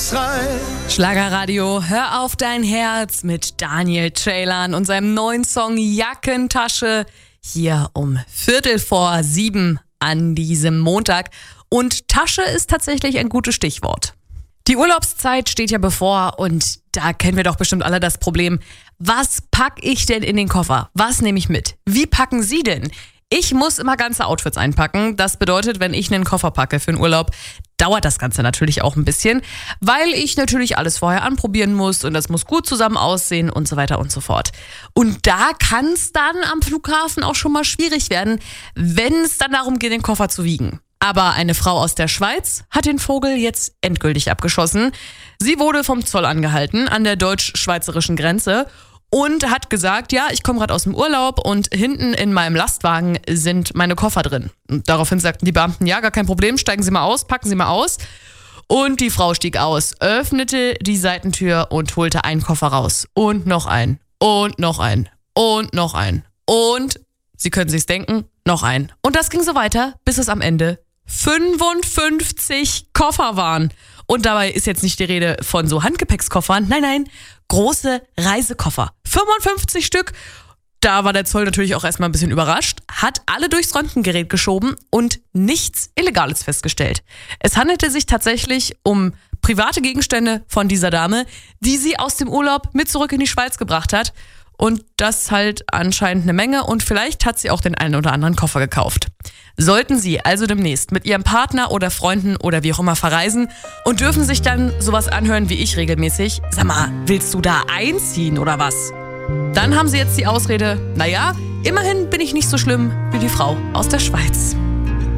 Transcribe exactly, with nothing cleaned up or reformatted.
schreit. Schlagerradio, hör auf dein Herz mit Daniel Ceylan und seinem neuen Song Jackentasche hier um Viertel vor sieben an diesem Montag. Und Tasche ist tatsächlich ein gutes Stichwort. Die Urlaubszeit steht ja bevor und da kennen wir doch bestimmt alle das Problem. Was pack ich denn in den Koffer? Was nehme ich mit? Wie packen Sie denn? Ich muss immer ganze Outfits einpacken. Das bedeutet, wenn ich einen Koffer packe für einen Urlaub, dauert das Ganze natürlich auch ein bisschen, weil ich natürlich alles vorher anprobieren muss und das muss gut zusammen aussehen und so weiter und so fort. Und da kann es dann am Flughafen auch schon mal schwierig werden, wenn es dann darum geht, den Koffer zu wiegen. Aber eine Frau aus der Schweiz hat den Vogel jetzt endgültig abgeschossen. Sie wurde vom Zoll angehalten an der deutsch-schweizerischen Grenze und hat gesagt, ja, ich komme gerade aus dem Urlaub und hinten in meinem Lastwagen sind meine Koffer drin. Und daraufhin sagten die Beamten, ja, gar kein Problem, steigen Sie mal aus, packen Sie mal aus. Und die Frau stieg aus, öffnete die Seitentür und holte einen Koffer raus. Und noch einen. Und noch einen. Und noch einen. Und, Sie können sich's denken, noch einen. Und das ging so weiter, bis es am Ende fünfundfünfzig Koffer waren. Und dabei ist jetzt nicht die Rede von so Handgepäckskoffern. Nein, nein, große Reisekoffer. fünfundfünfzig Stück. Da war der Zoll natürlich auch erstmal ein bisschen überrascht, hat alle durchs Röntgengerät geschoben und nichts Illegales festgestellt. Es handelte sich tatsächlich um private Gegenstände von dieser Dame, die sie aus dem Urlaub mit zurück in die Schweiz gebracht hat. Und das halt anscheinend eine Menge und vielleicht hat sie auch den einen oder anderen Koffer gekauft. Sollten Sie also demnächst mit Ihrem Partner oder Freunden oder wie auch immer verreisen und dürfen sich dann sowas anhören wie ich regelmäßig, sag mal, willst du da einziehen oder was? Dann haben Sie jetzt die Ausrede, naja, immerhin bin ich nicht so schlimm wie die Frau aus der Schweiz.